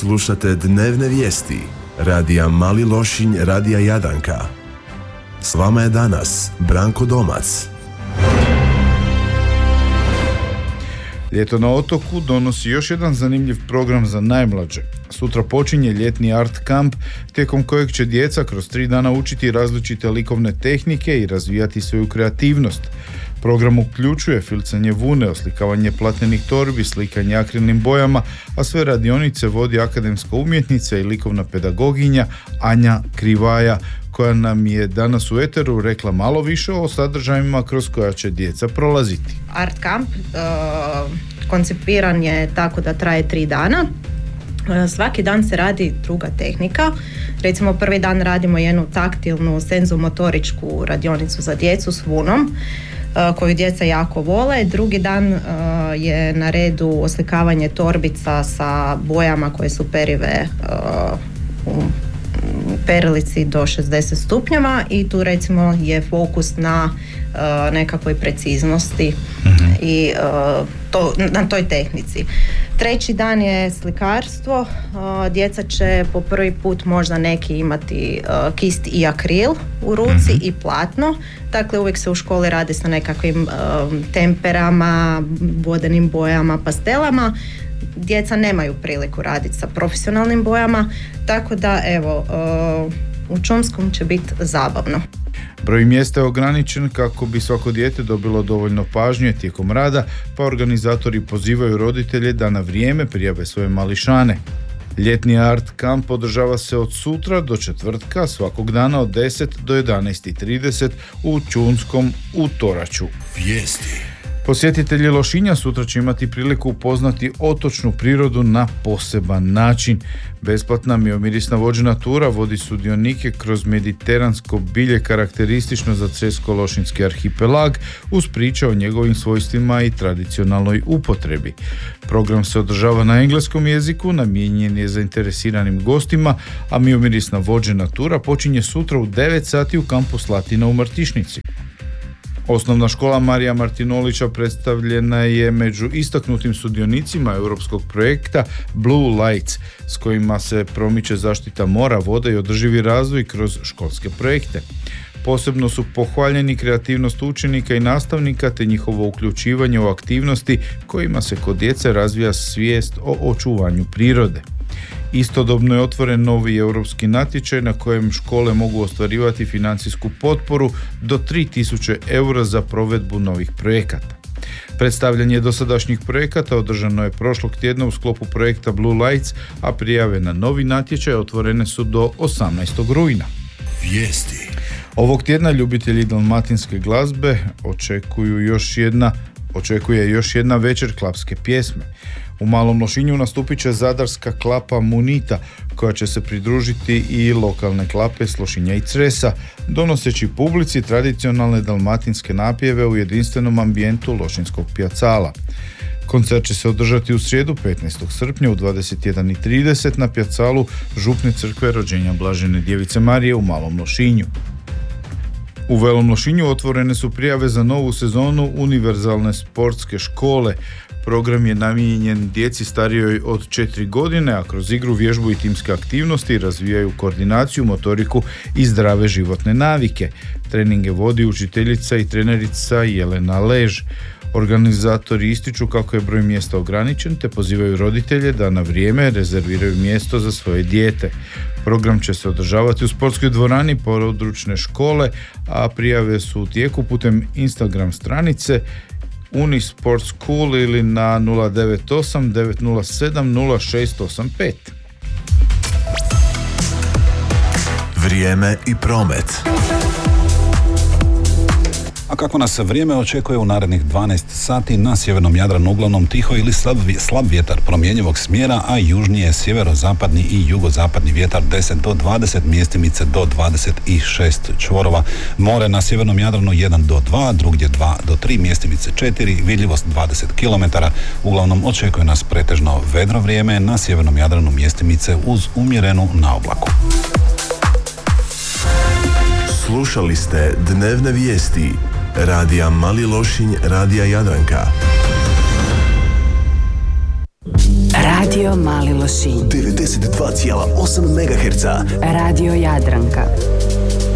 Slušate dnevne vijesti radija Mali Lošinj, radija Jadranka. S vama je danas Branko Domac. Ljeto na otoku donosi još jedan zanimljiv program za najmlađe. Sutra počinje ljetni art kamp, tijekom kojeg će djeca kroz 3 dana učiti različite likovne tehnike i razvijati svoju kreativnost. Program uključuje filcanje vune, oslikavanje platnenih torbi, slikanje akrilnim bojama, a sve radionice vodi akademska umjetnica i likovna pedagoginja Anja Krivaja, koja nam je danas u eteru rekla malo više o sadržajima kroz koja će djeca prolaziti. Art kamp koncipiran je tako da traje 3 dana. Svaki dan se radi druga tehnika. Recimo prvi dan radimo jednu taktilnu senzomotoričku radionicu za djecu s vunom, koju djeca jako vole. Drugi dan je na redu oslikavanje torbica sa bojama koje su perive u perilici do 60 stupnjeva i tu recimo je fokus na nekakvoj preciznosti i na toj tehnici. Treći dan je slikarstvo. Djeca će po prvi put možda neki imati kist i akril u ruci i platno. Dakle, uvijek se u školi radi sa nekakvim temperama, vodenim bojama, pastelama. Djeca nemaju priliku raditi sa profesionalnim bojama, tako da evo, u Čumskom će biti zabavno. Broj mjesta je ograničen kako bi svako dijete dobilo dovoljno pažnje tijekom rada, pa organizatori pozivaju roditelje da na vrijeme prijave svoje mališane. Ljetni art kamp održava se od sutra do četvrtka, svakog dana od 10 do 11:30 u Čunskom u Toraću. Vijesti. Posjetitelji Lošinja sutra će imati priliku upoznati otočnu prirodu na poseban način. Besplatna miomirisna vođena tura vodi sudionike kroz mediteransko bilje karakteristično za Cresko-Lošinjski arhipelag uz priče o njegovim svojstvima i tradicionalnoj upotrebi. Program se održava na engleskom jeziku, namijenjen je zainteresiranim gostima, a miomirisna vođena tura počinje sutra u 9 sati u kampu Slatina u Martišnici. Osnovna škola Marija Martinolića predstavljena je među istaknutim sudionicima europskog projekta Blue Lights, s kojima se promiče zaštita mora, vode i održivi razvoj kroz školske projekte. Posebno su pohvaljeni kreativnost učenika i nastavnika te njihovo uključivanje u aktivnosti kojima se kod djece razvija svijest o očuvanju prirode. Istodobno je otvoren novi europski natječaj na kojem škole mogu ostvarivati financijsku potporu do 3000 eura za provedbu novih projekata. Predstavljanje dosadašnjih projekata održano je prošlog tjedna u sklopu projekta Blue Lights, a prijave na novi natječaj otvorene su do 18. rujna. Vijesti. Ovog tjedna ljubitelji dalmatinske glazbe očekuje još jedna večer klapske pjesme. U Malom Lošinju nastupit će zadarska klapa Munita, koja će se pridružiti i lokalne klape s Lošinja i Cresa, donoseći publici tradicionalne dalmatinske napjeve u jedinstvenom ambijentu Lošinskog pjacala. Koncert će se održati u srijedu 15. srpnja u 21:30 na pjacalu Župne crkve Rođenja Blažene Djevice Marije u Malom Lošinju. U Velom Lošinju otvorene su prijave za novu sezonu univerzalne sportske škole. Program je namijenjen djeci starijoj od 4 godine, a kroz igru, vježbu i timske aktivnosti razvijaju koordinaciju, motoriku i zdrave životne navike. Treninge vodi učiteljica i trenerica Jelena Lež. Organizatori ističu kako je broj mjesta ograničen te pozivaju roditelje da na vrijeme rezerviraju mjesto za svoje dijete. Program će se održavati u sportskoj dvorani područne škole, a prijave su u tijeku putem Instagram stranice Unisport School ili na 098 907 0685. Vrijeme i promet. A kako nas vrijeme očekuje u narednih 12 sati, na sjevernom Jadranu uglavnom tiho ili slab vjetar promjenjivog smjera, a južnije sjeverozapadni i jugozapadni vjetar 10 do 20, mjestimice do 26 čvorova. More na sjevernom Jadranu 1 do 2, drugdje 2 do 3, mjestimice 4, vidljivost 20 km. Uglavnom očekuje nas pretežno vedro vrijeme, na sjevernom Jadranu mjestimice uz umjerenu naoblaku. Slušali ste dnevne vijesti radija Mali Lošinj, radija Jadranka. Radio Mali Lošinj. 92,8 MHz. Radio Jadranka.